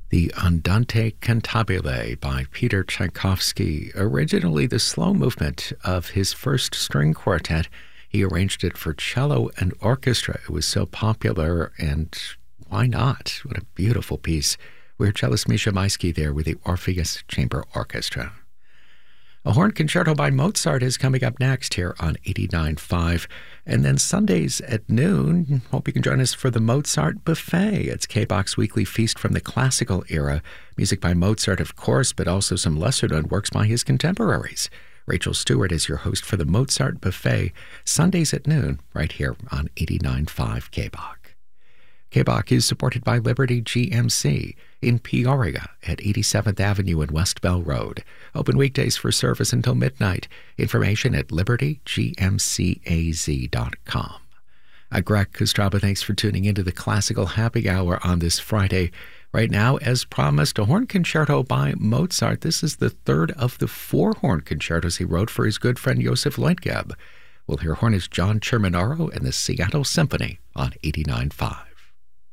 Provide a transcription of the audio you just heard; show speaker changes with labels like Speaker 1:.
Speaker 1: The Andante Cantabile by Peter Tchaikovsky, originally the slow movement of his first string quartet. He arranged it for cello and orchestra. It was so popular, and why not? What a beautiful piece. We're cellist Misha Maisky there with the Orpheus Chamber Orchestra. A horn concerto by Mozart is coming up next here on 89.5. And then Sundays at noon, hope you can join us for the Mozart Buffet. It's K-Box Weekly Feast from the classical era. Music by Mozart, of course, but also some lesser-known works by his contemporaries. Rachel Stewart is your host for the Mozart Buffet, Sundays at noon, right here on 89.5 K-Box. K-Bach is supported by Liberty GMC in Peoria at 87th Avenue and West Bell Road. Open weekdays for service until midnight. Information at libertygmcaz.com. Greg Kostraba, thanks for tuning into the Classical Happy Hour on this Friday. Right now, as promised, a horn concerto by Mozart. This is the third of the 4 horn concertos he wrote for his good friend Joseph Leutgeb. We'll hear hornist John Cherminaro and the Seattle Symphony on 89.5.